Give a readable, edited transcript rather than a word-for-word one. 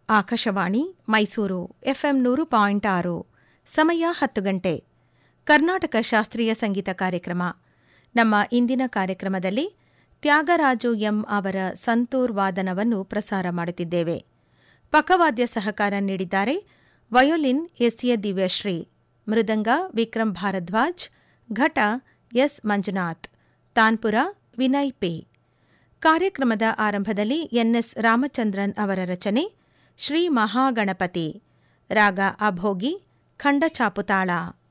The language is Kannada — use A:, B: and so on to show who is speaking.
A: ಆಕಾಶವಾಣಿ ಮೈಸೂರು ಎಫ್ಎಂ 100.6 ಸಮಯ 10 ಗಂಟೆ. ಕರ್ನಾಟಕ ಶಾಸ್ತ್ರೀಯ ಸಂಗೀತ ಕಾರ್ಯಕ್ರಮ. ನಮ್ಮ ಇಂದಿನ ಕಾರ್ಯಕ್ರಮದಲ್ಲಿ ತ್ಯಾಗರಾಜು ಎಂ ಅವರ ಸಂತೂರ್ ವಾದನವನ್ನು ಪ್ರಸಾರ ಮಾಡುತ್ತಿದ್ದೇವೆ. ಪಕ್ಕವಾದ್ಯ ಸಹಕಾರ ನೀಡಿದ್ದಾರೆ ವಯೋಲಿನ್ ಎಸ್ಎ ದಿವ್ಯಶ್ರೀ, ಮೃದಂಗ ವಿಕ್ರಮ್ ಭಾರದ್ವಾಜ್, ಘಟ ಎಸ್ ಮಂಜುನಾಥ್, ತಾನ್ಪುರ ವಿನಯ್ ಪಿ. ಕಾರ್ಯಕ್ರಮದ ಆರಂಭದಲ್ಲಿ ಎನ್ಎಸ್ ರಾಮಚಂದ್ರನ್ ಅವರ ರಚನೆ ಶ್ರೀ ಮಹಾಗಣಪತಿ, ರಾಗ ಅಭೋಗಿ, ಖಂಡ ಚಾಪುತಾಳ.